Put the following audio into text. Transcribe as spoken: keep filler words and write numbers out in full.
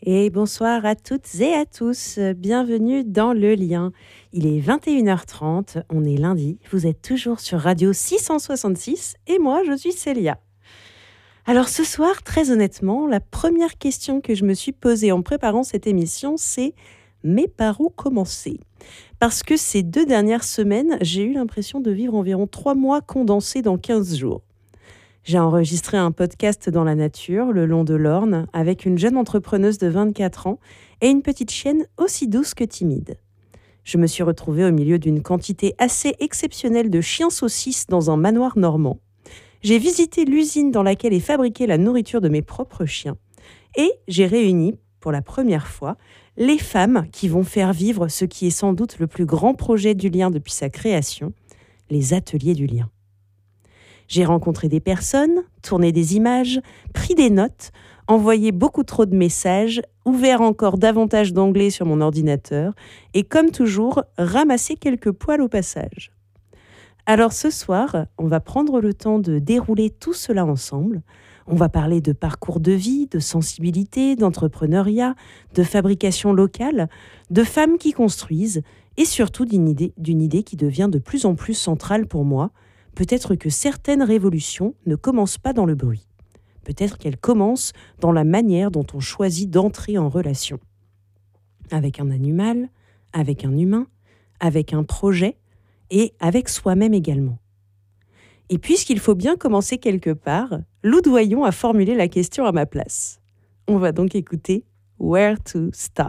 Et bonsoir à toutes et à tous, bienvenue dans Le Lien. Il est vingt et une heures trente, on est lundi, vous êtes toujours sur Radio six cent soixante-six et moi je suis Célia. Alors ce soir, très honnêtement, la première question que je me suis posée en préparant cette émission, c'est « mais par où commencer ?» Parce que ces deux dernières semaines, j'ai eu l'impression de vivre environ trois mois condensés dans quinze jours. J'ai enregistré un podcast dans la nature, le long de l'Orne, avec une jeune entrepreneuse de vingt-quatre ans et une petite chienne aussi douce que timide. Je me suis retrouvée au milieu d'une quantité assez exceptionnelle de chiens saucisses dans un manoir normand. J'ai visité l'usine dans laquelle est fabriquée la nourriture de mes propres chiens. Et j'ai réuni, pour la première fois, les femmes qui vont faire vivre ce qui est sans doute le plus grand projet du Lien depuis sa création, les ateliers du Lien. J'ai rencontré des personnes, tourné des images, pris des notes, envoyé beaucoup trop de messages, ouvert encore davantage d'onglets sur mon ordinateur et, comme toujours, ramassé quelques poils au passage. Alors ce soir, on va prendre le temps de dérouler tout cela ensemble. On va parler de parcours de vie, de sensibilité, d'entrepreneuriat, de fabrication locale, de femmes qui construisent et surtout d'une idée, d'une idée qui devient de plus en plus centrale pour moi. Peut-être que certaines révolutions ne commencent pas dans le bruit. Peut-être qu'elles commencent dans la manière dont on choisit d'entrer en relation. Avec un animal, avec un humain, avec un projet et avec soi-même également. Et puisqu'il faut bien commencer quelque part, Lou Doyon a formulé la question à ma place. On va donc écouter « Where to start ?»